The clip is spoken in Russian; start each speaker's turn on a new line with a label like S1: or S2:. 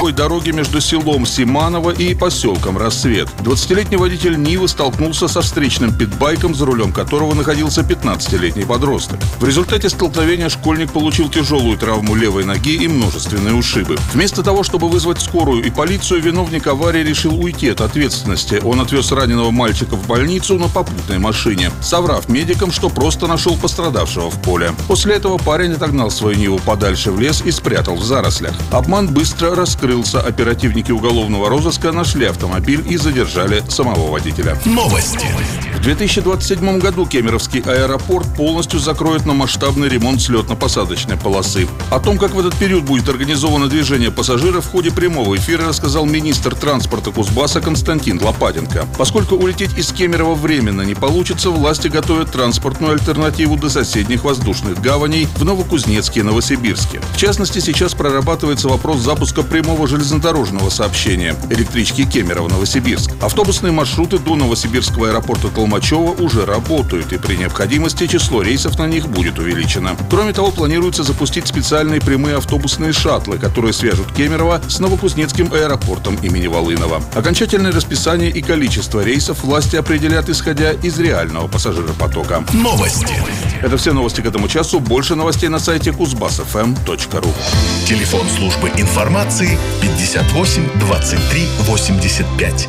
S1: грунтовой дороге между селом Симаново и поселком Рассвет. 20-летний водитель Нивы столкнулся со встречным питбайком, за рулем которого находился 15-летний подросток. В результате столкновения школьник получил тяжелую травму левой ноги и множественные ушибы. Вместо того, чтобы вызвать скорую и полицию, виновник аварии решил уйти от ответственности. Он отвез раненого мальчика в больницу на попутной машине, соврав медикам, что просто нашел пострадавшего в поле. После этого парень отогнал свою Ниву подальше в лес и спрятал в зарослях. Обман быстро раскрылся. Оперативники уголовного розыска нашли автомобиль и задержали самого водителя.
S2: Новости.
S1: В 2027 году Кемеровский аэропорт полностью закроют на масштабный ремонт взлетно-посадочной полосы. О том, как в этот период будет организовано движение пассажиров, в ходе прямого эфира рассказал министр транспорта Кузбасса Константин Лопатенко. Поскольку улететь из Кемерово временно не получится, власти готовят транспортную альтернативу до соседних воздушных гаваней в Новокузнецке и Новосибирске. В частности, сейчас прорабатывается вопрос запуска прямого железнодорожного сообщения электрички Кемерово-Новосибирск. Автобусные маршруты до Новосибирского аэропорта Толмачева уже работают, и при необходимости число рейсов на них будет увеличено. Кроме того, планируется запустить специальные прямые автобусные шаттлы, которые свяжут Кемерово с Новокузнецким аэропортом имени Волынова. Окончательное расписание и количество рейсов власти определят, исходя из реального пассажиропотока.
S2: Новости.
S1: Это все новости к этому часу. Больше новостей на сайте kuzbassfm.ru.
S2: Телефон службы информации 58 23 85.